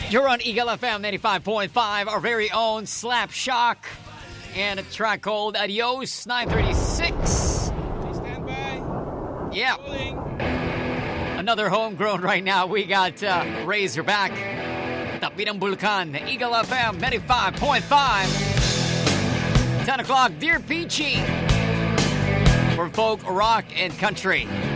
You're on Eagle FM 95.5, our very own Slap Shock, and a track called Adios 936. Stand by. Yeah. Rolling. Another homegrown right now. We got Razorback, Tabi ng Bulkan, Eagle FM 95.5. 10 o'clock, Dear Peachy, for folk, rock, and country.